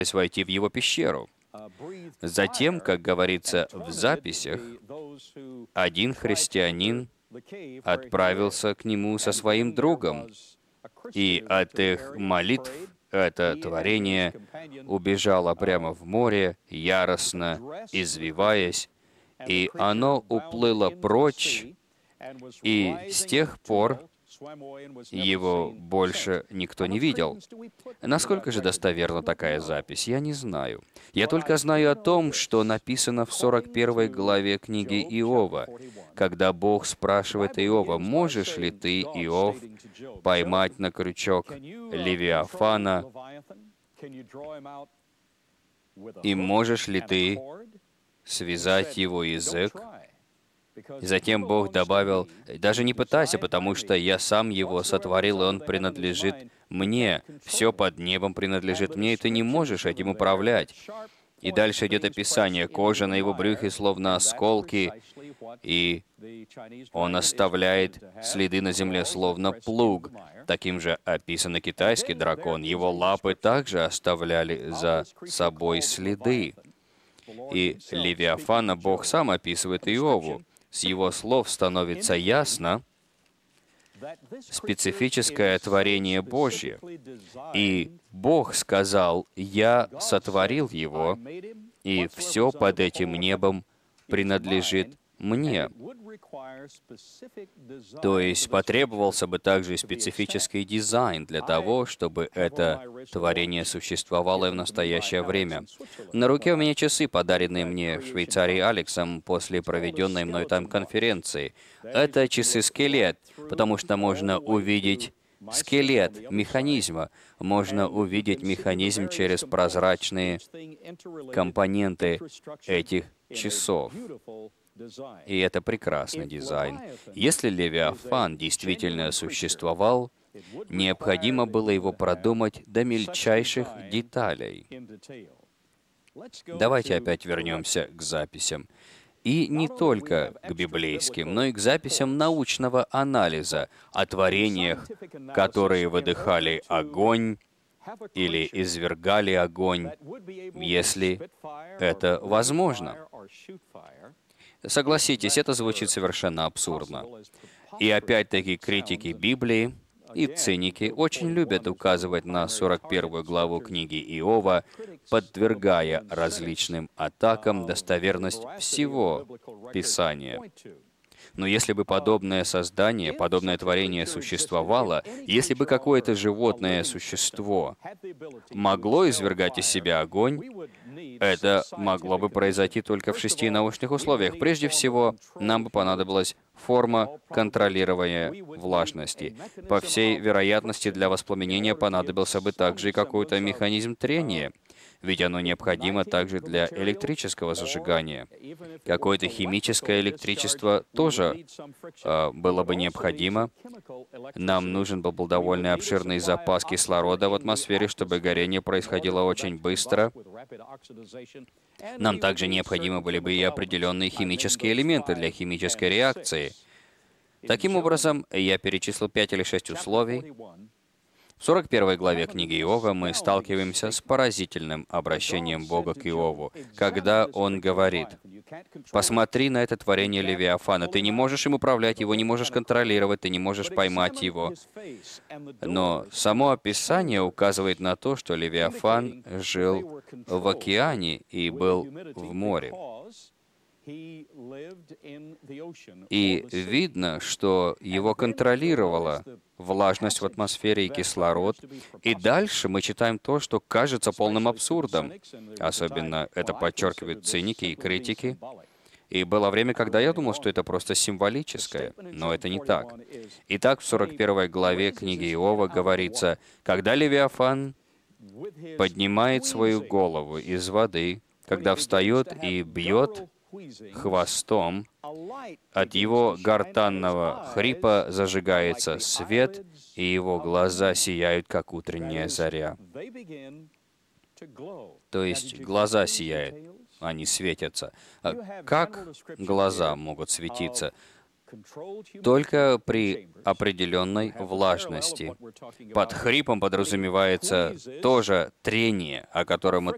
войти в его пещеру. Затем, как говорится в записях, один христианин отправился к нему со своим другом, и от их молитв это творение убежало прямо в море, яростно извиваясь, и оно уплыло прочь, и с тех пор его больше никто не видел. Насколько же достоверна такая запись, я не знаю. Я только знаю о том, что написано в 41 главе книги Иова, когда Бог спрашивает Иова: «Можешь ли ты, Иов, поймать на крючок Левиафана, и можешь ли ты связать его язык?» И затем Бог добавил: «Даже не пытайся, потому что я сам его сотворил, и он принадлежит мне. Все под небом принадлежит мне, и ты не можешь этим управлять». И дальше идет описание: кожа на его брюхе словно осколки, и он оставляет следы на земле словно плуг. Таким же описан и китайский дракон. Его лапы также оставляли за собой следы. И Левиафана Бог сам описывает Иову. С его слов становится ясно специфическое творение Божье. И Бог сказал: «Я сотворил его, и все под этим небом принадлежит мне». То есть потребовался бы также специфический дизайн для того, чтобы это творение существовало и в настоящее время. На руке у меня часы, подаренные мне в Швейцарии Алексом после проведенной мной там конференции. Это часы-скелет, потому что можно увидеть скелет механизма, можно увидеть механизм через прозрачные компоненты этих часов. И это прекрасный дизайн. Если Левиафан действительно существовал, необходимо было его продумать до мельчайших деталей. Давайте опять вернемся к записям. И не только к библейским, но и к записям научного анализа о творениях, которые выдыхали огонь или извергали огонь, если это возможно. Согласитесь, это звучит совершенно абсурдно. И опять-таки критики Библии и циники очень любят указывать на 41 главу книги Иова, подвергая различным атакам достоверность всего Писания. Но если бы подобное создание, подобное творение существовало, если бы какое-то животное существо могло извергать из себя огонь, это могло бы произойти только в 6 научных условиях. Прежде всего, нам бы понадобилась форма контролирования влажности. По всей вероятности, для воспламенения понадобился бы также и какой-то механизм трения, ведь оно необходимо также для электрического зажигания. Какое-то химическое электричество тоже было бы необходимо. Нам нужен был довольно обширный запас кислорода в атмосфере, чтобы горение происходило очень быстро. Нам также необходимы были бы и определенные химические элементы для химической реакции. Таким образом, я перечислил 5 или 6 условий. В 41 главе книги Иова мы сталкиваемся с поразительным обращением Бога к Иову, когда Он говорит: «Посмотри на это творение Левиафана. Ты не можешь им управлять, его не можешь контролировать, ты не можешь поймать его». Но само описание указывает на то, что Левиафан жил в океане и был в море. И видно, что его контролировала влажность в атмосфере и кислород. И дальше мы читаем то, что кажется полным абсурдом. Особенно это подчеркивают циники и критики. И было время, когда я думал, что это просто символическое, но это не так. Итак, в 41 главе книги Иова говорится: «Когда Левиафан поднимает свою голову из воды, когда встает и бьет хвостом, от его гортанного хрипа зажигается свет, и его глаза сияют, как утренняя заря». То есть глаза сияют, они светятся. А как глаза могут светиться? Только при определенной влажности. Под хрипом подразумевается тоже трение, о котором мы